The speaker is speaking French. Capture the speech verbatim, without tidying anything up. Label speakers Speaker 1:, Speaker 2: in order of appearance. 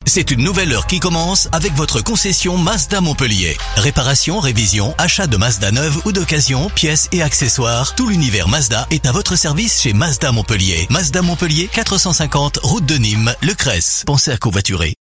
Speaker 1: C'est une nouvelle heure qui commence avec votre concession Mazda Montpellier. Réparation, révision, achat de Mazda neuve ou d'occasion, pièces et accessoires, tout l'univers Mazda est à votre service chez Mazda Montpellier. Mazda Montpellier, quatre cent cinquante, route de Nîmes, Le Cresse. Pensez à covoiturer.